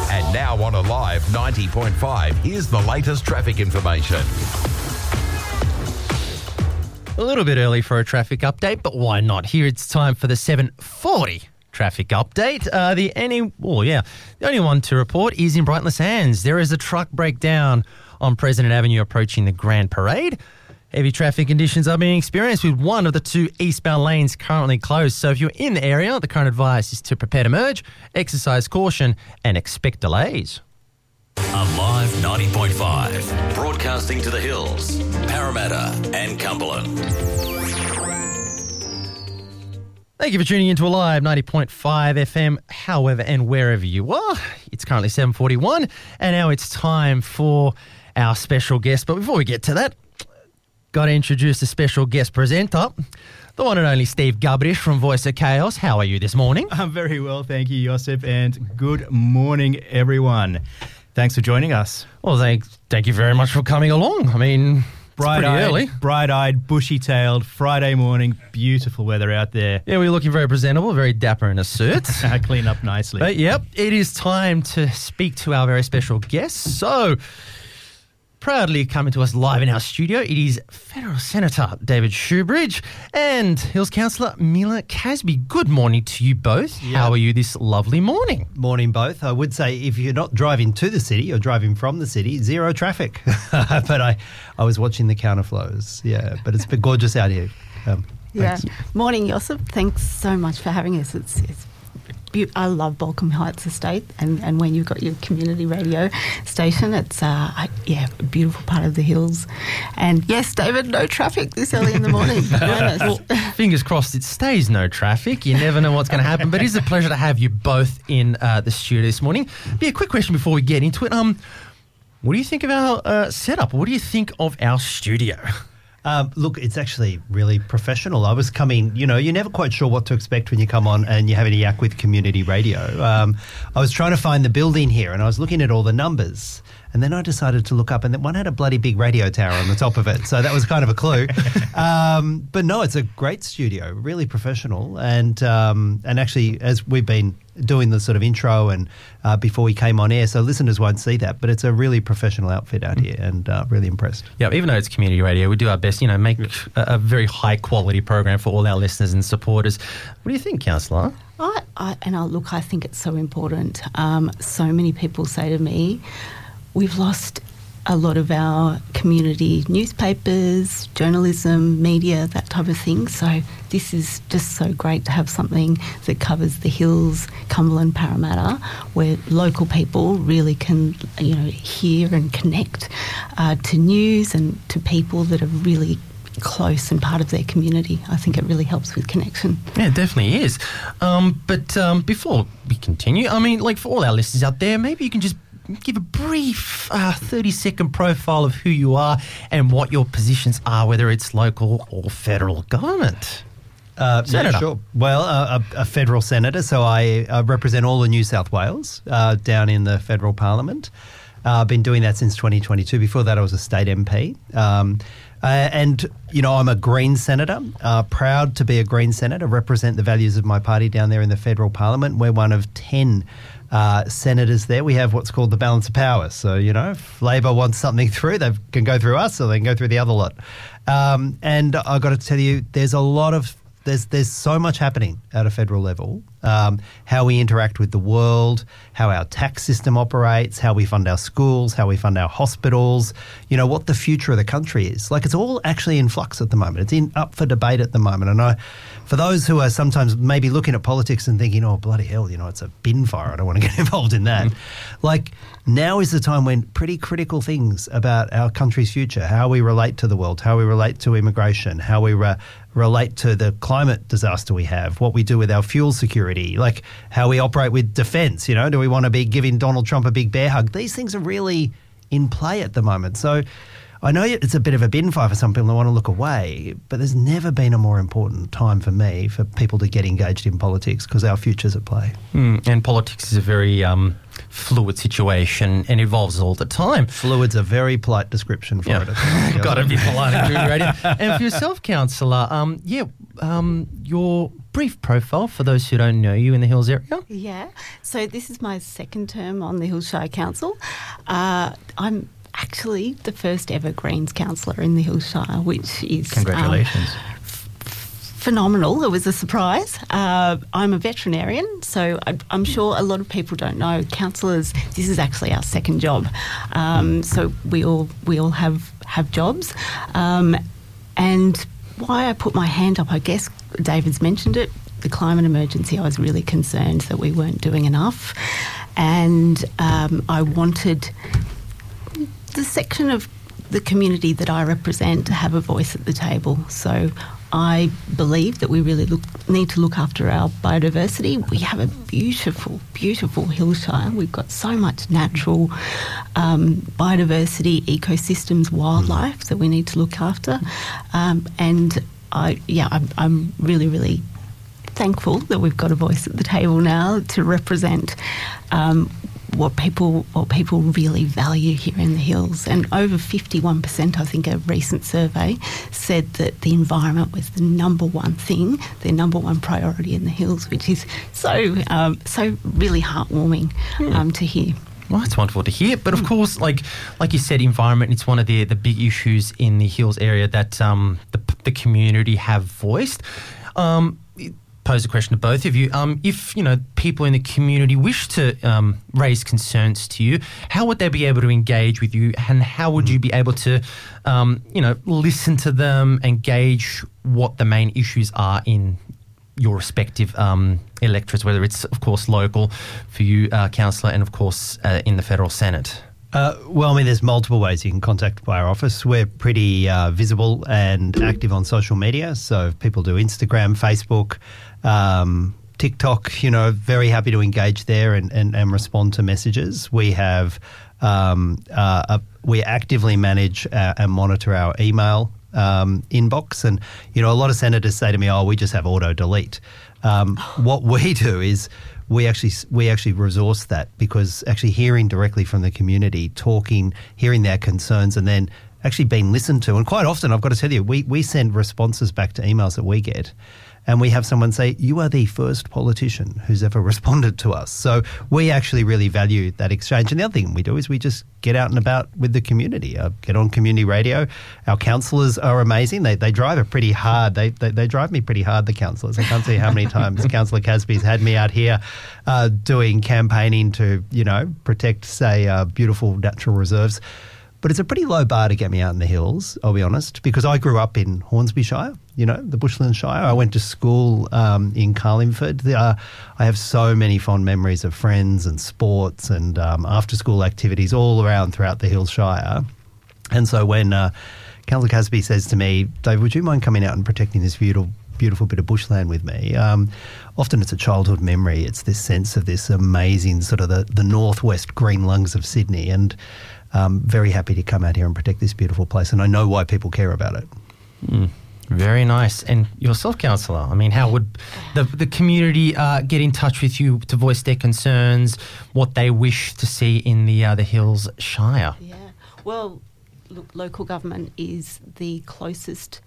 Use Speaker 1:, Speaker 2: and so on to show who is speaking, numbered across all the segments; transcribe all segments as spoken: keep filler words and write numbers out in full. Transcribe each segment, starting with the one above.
Speaker 1: And now on Alive ninety point five, here's the latest traffic information.
Speaker 2: A little bit early for a traffic update, but why not? Here it's time for the seven forty traffic update. Uh, the any, oh yeah, the only one to report is in Brighton Le Sands. There is a truck breakdown on President Avenue approaching the Grand Parade. Heavy traffic conditions are being experienced with one of the two eastbound lanes currently closed. So if you're in the area, the current advice is to prepare to merge, exercise caution and expect delays.
Speaker 3: Alive ninety point five, broadcasting to the hills, Parramatta and Cumberland.
Speaker 2: Thank you for tuning into Alive ninety point five F M, however and wherever you are. It's currently seven forty-one and now it's time for our special guest. But before we get to that, got to introduce a special guest presenter, the one and only Steve Gubrish from Voice of Chaos. How are you this morning?
Speaker 4: I'm very well, thank you, Josip, and good morning, everyone. Thanks for joining us.
Speaker 2: Well, thank, thank you very much for coming along. I mean, bright it's pretty early.
Speaker 4: Bright-eyed, bushy-tailed, Friday morning, beautiful weather out there.
Speaker 2: Yeah, we're looking very presentable, very dapper in a suit.
Speaker 4: Clean up nicely.
Speaker 2: But, yep, it is time to speak to our very special guest. So, proudly coming to us live in our studio, it is Federal Senator David Shoebridge and Hills Councillor Mila Casby. Good morning to you both. Yeah. How are you this lovely morning?
Speaker 5: Morning both. I would say if you're not driving to the city, you're driving from the city, zero traffic. But I, I was watching the counterflows. Yeah, but it's been gorgeous out here. Um,
Speaker 6: yeah. Morning, Josip. Thanks so much for having us. It's it's I love Balcombe Heights Estate, and, and when you've got your community radio station, it's uh, yeah, a beautiful part of the hills. And yes, David, no traffic this early in the morning.
Speaker 2: Well, fingers crossed it stays no traffic. You never know what's going to happen, but it is a pleasure to have you both in uh, the studio this morning. Be a quick question before we get into it. Um, what do you think of our uh, setup? What do you think of our studio?
Speaker 5: Um, look, it's actually really professional. I was coming, you know, you're never quite sure what to expect when you come on and you're having a yak with community radio. Um, I was trying to find the building here and I was looking at all the numbers and then I decided to look up and then one had a bloody big radio tower on the top of it. So that was kind of a clue. Um, but no, it's a great studio, really professional. And um, and actually, as we've been doing the sort of intro and uh, before we came on air, so listeners won't see that, but it's a really professional outfit out here and uh, really impressed.
Speaker 2: Yeah, even though it's community radio, we do our best, you know, make a, a very high quality program for all our listeners and supporters. What do you think, Councillor?
Speaker 6: I, I, and I, look, I think it's so important. Um, so many people say to me, we've lost a lot of our community newspapers, journalism, media, that type of thing. So this is just so great to have something that covers the hills, Cumberland, Parramatta, where local people really can, you know, hear and connect uh, to news and to people that are really close and part of their community. I think it really helps with connection.
Speaker 2: Yeah, it definitely is. Um, but um, before we continue, I mean, like for all our listeners out there, maybe you can just give a brief uh, thirty-second profile of who you are and what your positions are, whether it's local or federal government.
Speaker 5: Uh, yeah, sure. Well, uh, a, a federal senator, so I uh, represent all of New South Wales uh, down in the federal parliament. Uh, I've been doing that since twenty twenty-two. Before that, I was a state M P. Um, uh, and, you know, I'm a Green senator, uh, proud to be a Green senator, represent the values of my party down there in the federal parliament. We're one of ten Uh, senators there. We have what's called the balance of power. So, you know, if Labor wants something through, they can go through us or they can go through the other lot. Um, and I've got to tell you, there's a lot of, there's there's so much happening at a federal level. Um, how we interact with the world, how our tax system operates, how we fund our schools, how we fund our hospitals, you know, what the future of the country is. Like, it's all actually in flux at the moment. It's in up for debate at the moment. And I, for those who are sometimes maybe looking at politics and thinking, oh, bloody hell, you know, it's a bin fire, I don't want to get involved in that. Mm-hmm. Like, now is the time when pretty critical things about our country's future, how we relate to the world, how we relate to immigration, how we re- relate to the climate disaster we have, what we do with our fuel security, like how we operate with defence, you know, do we want to be giving Donald Trump a big bear hug? These things are really in play at the moment. So I know it's a bit of a bin fire for some people that want to look away, but there's never been a more important time for me for people to get engaged in politics because our future's at play.
Speaker 2: Mm, and politics is a very um, fluid situation and evolves all the time.
Speaker 5: Fluid's a very polite description for
Speaker 2: yeah.
Speaker 5: it.
Speaker 2: Got to be polite. And for yourself, Councillor, um, yeah, um, your brief profile for those who don't know you in the Hills area.
Speaker 6: Yeah. So this is my second term on the Hills Shire Council. Uh, I'm actually the first ever Greens councillor in the Hills Shire, which is...
Speaker 4: Congratulations.
Speaker 6: Um, phenomenal. It was a surprise. Uh, I'm a veterinarian, so I, I'm sure a lot of people don't know. Councillors, this is actually our second job. Um, so we all we all have, have jobs. Um, and why I put my hand up, I guess David's mentioned it, the climate emergency. I was really concerned that we weren't doing enough. And um, I wanted the section of the community that I represent to have a voice at the table. So I believe that we really look, need to look after our biodiversity. We have a beautiful, beautiful Hills Shire. We've got so much natural um, biodiversity, ecosystems, wildlife that we need to look after. Um, and I, yeah, I'm, I'm really, really thankful that we've got a voice at the table now to represent um, what people what people really value here in the Hills. And over fifty-one percent, I think a recent survey said that the environment was the number one thing, their number one priority in the Hills, which is so um, so really heartwarming um, to hear.
Speaker 2: Well, that's wonderful to hear. But of course, like like you said, environment, it's one of the, the big issues in the Hills area that um, the, the community have voiced. Um, pose a question to both of you. Um, if, you know, people in the community wish to um, raise concerns to you, how would they be able to engage with you, and how would you be able to, um, you know, listen to them and gauge what the main issues are in your respective um, electorates, whether it's, of course, local for you, uh, Councillor, and, of course, uh, in the Federal Senate?
Speaker 5: Uh, well, I mean, there's multiple ways you can contact by our office. We're pretty uh, visible and active on social media. So if people do Instagram, Facebook, um, TikTok, you know, very happy to engage there and, and, and respond to messages. We have, um, uh, a, we actively manage uh, and monitor our email um, inbox. And, you know, a lot of senators say to me, oh, we just have auto delete. Um, what we do is we actually we actually resource that, because actually hearing directly from the community, talking, hearing their concerns, and then actually being listened to. And quite often, I've got to tell you, we, we send responses back to emails that we get, and we have someone say, you are the first politician who's ever responded to us. So we actually really value that exchange. And the other thing we do is we just get out and about with the community, uh, get on community radio. Our councillors are amazing. They they drive it pretty hard. They, they they drive me pretty hard, the councillors. I can't tell you how many times Councillor Casby's had me out here uh, doing campaigning to, you know, protect, say, uh, beautiful natural reserves. But it's a pretty low bar to get me out in the Hills, I'll be honest, because I grew up in Hornsby Shire, you know, the Bushland Shire. I went to school um, in Carlingford. Uh, I have so many fond memories of friends and sports and um, after-school activities all around throughout the Hills Shire. And so when uh, Councillor Casby says to me, Dave, would you mind coming out and protecting this beautiful beautiful bit of bushland with me? Um, often it's a childhood memory. It's this sense of this amazing sort of the, the northwest green lungs of Sydney, and um, very happy to come out here and protect this beautiful place. And I know why people care about it.
Speaker 2: Mm, very nice. And yourself, Councillor, I mean, how would the, the community uh, get in touch with you to voice their concerns, what they wish to see in the, uh, the Hills Shire?
Speaker 6: Yeah. Well, look, local government is the closest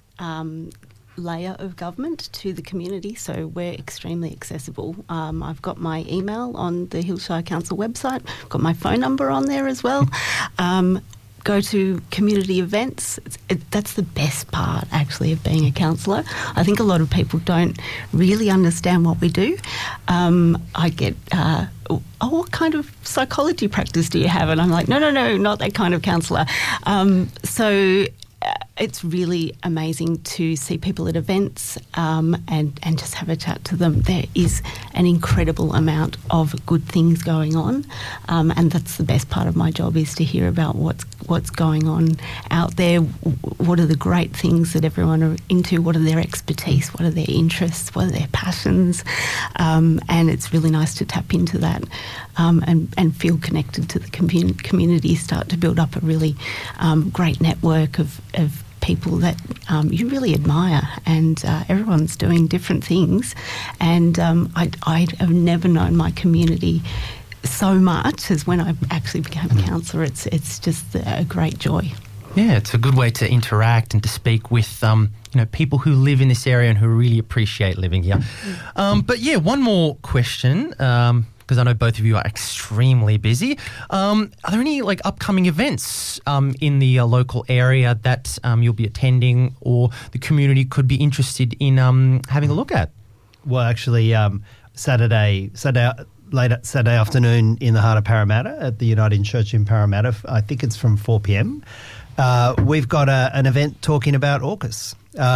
Speaker 6: um, layer of government to the community, so we're extremely accessible. Um, I've got my email on the Hills Shire Council website, got my phone number on there as well. Um, go to community events. It's, it, that's the best part, actually, of being a councillor. I think a lot of people don't really understand what we do. Um, I get, uh, oh, what kind of psychology practice do you have? And I'm like, no, no, no, not that kind of councillor. Um, so uh, it's really amazing to see people at events um, and, and just have a chat to them. There is an incredible amount of good things going on, um, and that's the best part of my job, is to hear about what's what's going on out there. What are the great things that everyone are into? What are their expertise? What are their interests? What are their passions? Um, and it's really nice to tap into that um, and, and feel connected to the commun- community, start to build up a really um, great network of, of people that um, you really admire, and uh, everyone's doing different things. And um, I, I have never known my community so much as when I actually became a councillor. It's it's just a great joy.
Speaker 2: Yeah, it's a good way to interact and to speak with um, you know, people who live in this area and who really appreciate living here. Um, but yeah, one more question, because um, I know both of you are extremely busy. Um, are there any like upcoming events um, in the uh, local area that um, you'll be attending or the community could be interested in um, having a look at?
Speaker 5: Well, actually, um, Saturday, Saturday, late Saturday afternoon in the heart of Parramatta at the Uniting Church in Parramatta, I think it's from four p.m. Uh, we've got a, an event talking about AUKUS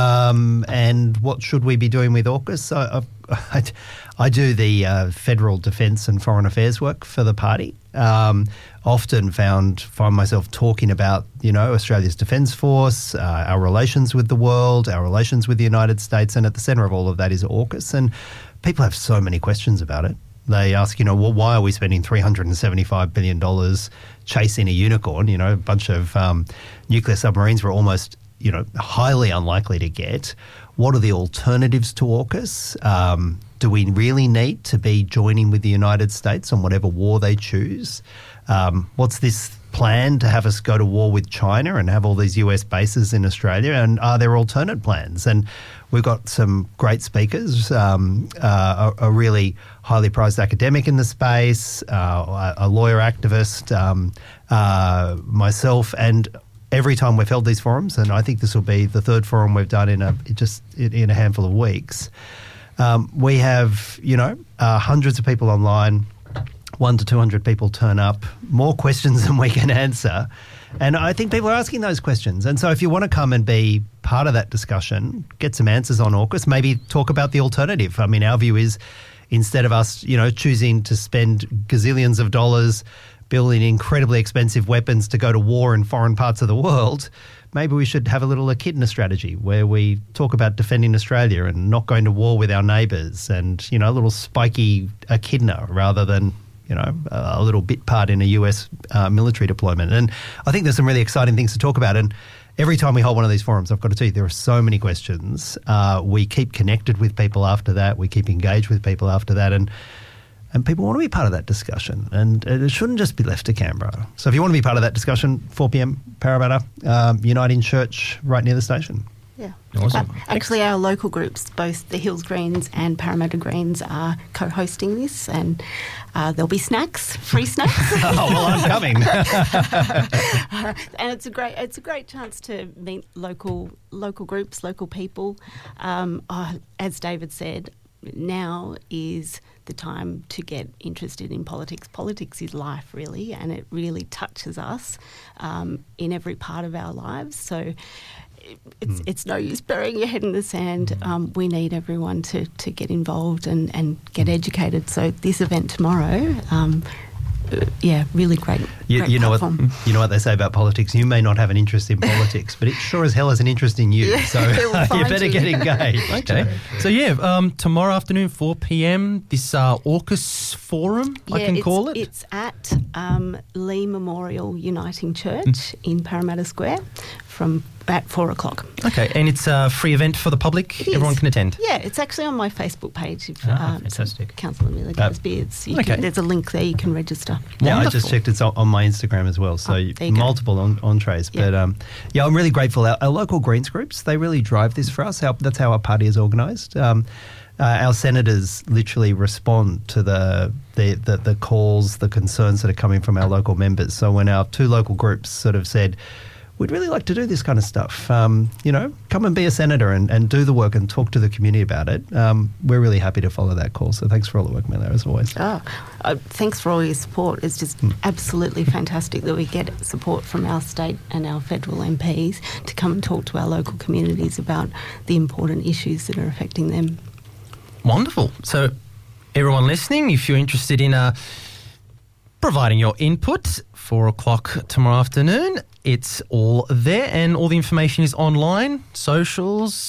Speaker 5: um, and what should we be doing with AUKUS. I, I, I do the uh, federal defence and foreign affairs work for the party. Um, often found find myself talking about, you know, Australia's Defence Force, uh, our relations with the world, our relations with the United States, and at the centre of all of that is AUKUS. And people have so many questions about it. They ask, you know, well, why are we spending three hundred seventy-five billion dollars chasing a unicorn? You know, a bunch of um, nuclear submarines we're almost, you know, highly unlikely to get. What are the alternatives to AUKUS? Um, do we really need to be joining with the United States on whatever war they choose? Um, what's this plan to have us go to war with China and have all these U S bases in Australia? And are there alternate plans? And we've got some great speakers, um, uh, a, a really highly prized academic in the space, uh, a lawyer activist, um, uh, myself, and every time we've held these forums, and I think this will be the third forum we've done in a just in a handful of weeks, um, we have, you know, uh, hundreds of people online, one to two hundred people turn up, more questions than we can answer. And I think people are asking those questions. And so if you want to come and be part of that discussion, get some answers on AUKUS, maybe talk about the alternative. I mean, our view is instead of us, you know, choosing to spend gazillions of dollars building incredibly expensive weapons to go to war in foreign parts of the world, maybe we should have a little echidna strategy where we talk about defending Australia and not going to war with our neighbours and, you know, a little spiky echidna rather than, you know, a little bit part in a U S uh, military deployment. And I think there's some really exciting things to talk about. And every time we hold one of these forums, I've got to tell you, there are so many questions. Uh, we keep connected with people after that. We keep engaged with people after that. And and people want to be part of that discussion. And it shouldn't just be left to Canberra. So if you want to be part of that discussion, four p.m, Parramatta, um, Uniting Church, right near the station.
Speaker 6: Yeah.
Speaker 2: Awesome.
Speaker 6: Uh, actually, our local groups, both the Hills Greens and Parramatta Greens, are co-hosting this, and uh, there'll be snacks, free snacks.
Speaker 5: Oh, well, I'm coming.
Speaker 6: uh, and it's a great, it's a great chance to meet local, local groups, local people. Um, uh, as David said, now is the time to get interested in politics. Politics is life, really, and it really touches us um, in every part of our lives. So it's mm. it's no use burying your head in the sand. Um, we need everyone to, to get involved and, and get educated. So this event tomorrow, um, uh, yeah, really great.
Speaker 5: You,
Speaker 6: great
Speaker 5: you know what
Speaker 6: platform.
Speaker 5: you know what they say about politics. You may not have an interest in politics, but it sure as hell has an interest in you.
Speaker 6: Yeah,
Speaker 5: so you better
Speaker 6: you.
Speaker 5: get engaged.
Speaker 2: Okay. So yeah, um, tomorrow afternoon, four p.m, this uh, AUKUS forum,
Speaker 6: Yeah,
Speaker 2: I can
Speaker 6: it's,
Speaker 2: call it.
Speaker 6: It's at um, Lee Memorial Uniting Church
Speaker 2: Mm.
Speaker 6: in Parramatta Square from at four o'clock.
Speaker 2: Okay, and it's a free event for the public.
Speaker 6: It is.
Speaker 2: Everyone can attend.
Speaker 6: Yeah, it's actually on my Facebook page. If,
Speaker 4: Ah,
Speaker 6: um,
Speaker 4: fantastic.
Speaker 6: Councillor Amelia
Speaker 5: Uh,
Speaker 6: Beards. You
Speaker 2: okay.
Speaker 6: can, there's a link there. You can register.
Speaker 5: Yeah, I
Speaker 2: Wonderful.
Speaker 5: just checked it's on, on my Instagram as well. So
Speaker 6: Oh, there you go.
Speaker 5: multiple on, entrees.
Speaker 6: Yeah.
Speaker 5: But um, yeah, I'm really grateful. Our, our local Greens groups, they really drive this for us. How, that's how our party is organised. Um, uh, our senators literally respond to the, the, the, the calls, the concerns that are coming from our local members. So when our two local groups sort of said, we'd really like to do this kind of stuff. Um, you know, come and be a senator and, and do the work and talk to the community about it. Um, we're really happy to follow that call. So thanks for all the work, Mela, as always.
Speaker 6: Oh, uh, thanks for all your support. It's just
Speaker 5: Hmm.
Speaker 6: absolutely fantastic that we get support from our state and our federal M Ps to come and talk to our local communities about the important issues that are affecting them.
Speaker 2: Wonderful. So everyone listening, if you're interested in uh, providing your input, four o'clock tomorrow afternoon, it's all there and all the information is online, socials.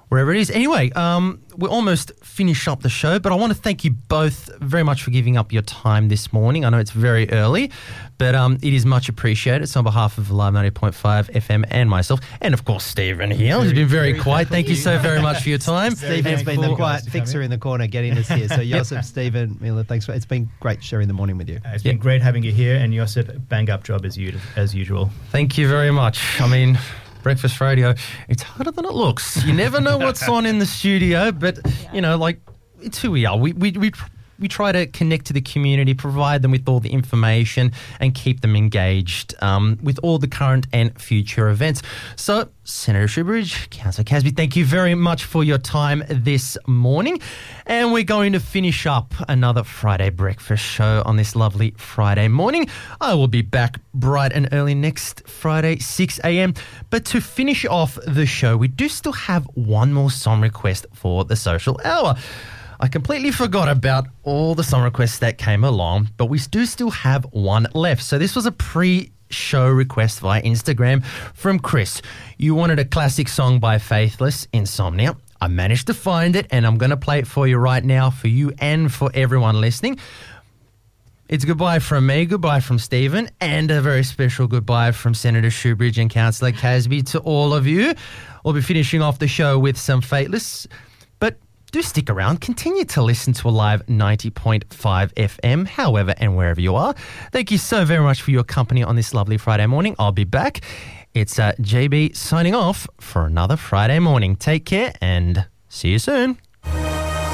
Speaker 2: wherever it is. Anyway, um, we're almost finished up the show, but I want to thank you both very much for giving up your time this morning. I know it's very early, but um, it is much appreciated. So on behalf of Live ninety point five F M and myself, and of course Stephen here, who's been very, very quiet. Thank you so very much for your time.
Speaker 5: Stephen's been the quiet fixer in the corner getting us here. So Josip, Stephen, Mila, thanks for it's been great sharing the morning with you.
Speaker 4: Uh, it's been yep. great having you here, and Josip, bang up job as, you, as usual.
Speaker 2: Thank you very much. I mean, breakfast radio, it's harder than it looks. You never know what's on in the studio, but, you know, like, it's who we are. We we we we try to connect to the community, provide them with all the information and keep them engaged um, with all the current and future events. So, Senator Shoebridge, Councillor Casby, thank you very much for your time this morning. And we're going to finish up another Friday breakfast show on this lovely Friday morning. I will be back bright and early next Friday, six a.m. But to finish off the show, we do still have one more song request for the social hour. I completely forgot about all the song requests that came along, but we do still have one left. So this was a pre-show request via Instagram from Chris. You wanted a classic song by Faithless, Insomnia. I managed to find it, and I'm going to play it for you right now, for you and for everyone listening. It's goodbye from me, goodbye from Stephen, and a very special goodbye from Senator Shoebridge and Councillor Casby to all of you. We'll be finishing off the show with some Faithless, but do stick around. Continue to listen to Alive ninety point five F M, however and wherever you are. Thank you so very much for your company on this lovely Friday morning. I'll be back. It's uh, J B signing off for another Friday morning. Take care and see you soon.